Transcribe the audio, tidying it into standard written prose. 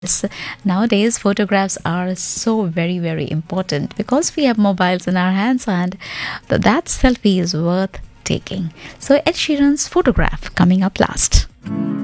Yes, nowadays photographs are so very, very important because we have mobiles in our hands and that selfie is worth taking. So Ed Sheeran's Photograph coming up last.